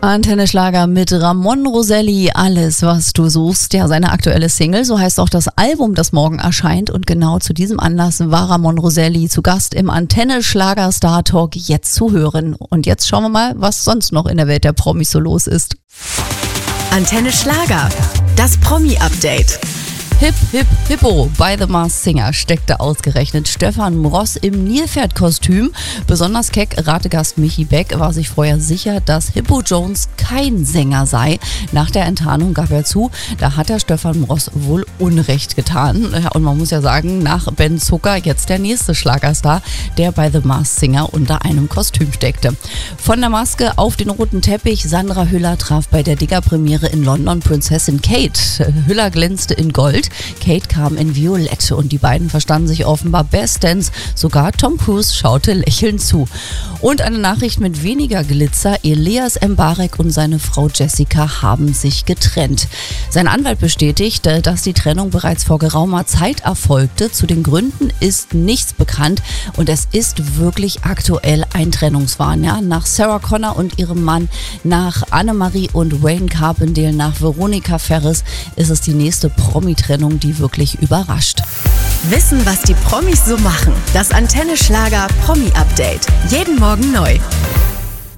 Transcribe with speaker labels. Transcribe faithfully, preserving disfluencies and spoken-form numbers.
Speaker 1: Antenne Schlager mit Ramon Roselli, alles was du suchst. Ja, seine aktuelle Single, so heißt auch das Album, das morgen erscheint. Und genau zu diesem Anlass war Ramon Roselli zu Gast im Antenne Schlager Star Talk, jetzt zu hören. Und jetzt schauen wir mal, was sonst noch in der Welt der Promis so los ist.
Speaker 2: Antenne Schlager, das Promi-Update.
Speaker 1: Hip, hip, hippo, bei The Masked Singer steckte ausgerechnet Stefan Mross im Nilpferdkostüm. Besonders keck Rategast Michi Beck war sich vorher sicher, dass Hippo Jones kein Sänger sei. Nach der Enttarnung gab er zu, da hat der Stefan Mross wohl Unrecht getan. Und man muss ja sagen, nach Ben Zucker jetzt der nächste Schlagerstar, der bei The Masked Singer unter einem Kostüm steckte. Von der Maske auf den roten Teppich, Sandra Hüller traf bei der Digger-Premiere in London Prinzessin Kate. Hüller glänzte in Gold, Kate kam in Violett und die beiden verstanden sich offenbar bestens. Sogar Tom Cruise schaute lächelnd zu. Und eine Nachricht mit weniger Glitzer: Elias Mbarek und seine Frau Jessica haben sich getrennt. Sein Anwalt bestätigt, dass die Trennung bereits vor geraumer Zeit erfolgte. Zu den Gründen ist nichts bekannt und es ist wirklich aktuell ein Trennungswahn. Ja? Nach Sarah Connor und ihrem Mann, nach Annemarie und Wayne Carpendale, nach Veronika Ferris ist es die nächste Promi-Trennung, die wirklich überrascht.
Speaker 2: Wissen, was die Promis so machen. Das Antenne Schlager Promi-Update. Jeden Morgen neu.